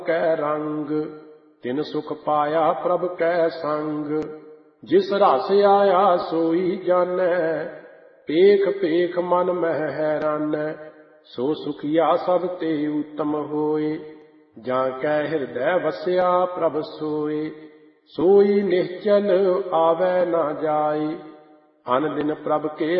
कै रंग, तिन सुख पाया प्रभ कै संग। जिस रस आया सोई जानै, पेख पेख मन मह हैरानै। सो सुखिया सब ते उत्तम होए, जां कै हृदय वस्या प्रभ सोए। सोई निश्चल आवै न जाए, अन दिन प्रभ के